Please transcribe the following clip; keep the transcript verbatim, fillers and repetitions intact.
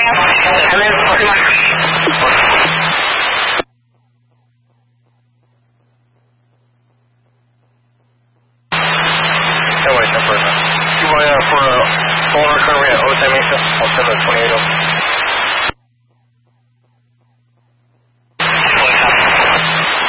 还没跑对吧？ 再往前分的。You want for owner currently at oh seven